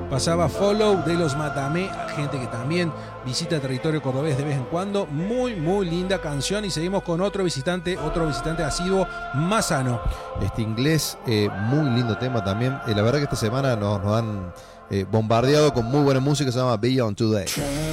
Pasaba Follow de los Matamé, gente que también visita territorio cordobés de vez en cuando. Muy, muy linda canción. Y seguimos con otro visitante asiduo, Massano. Este inglés, muy lindo tema también. La verdad que esta semana nos han bombardeado con muy buena música, se llama Beyond Today.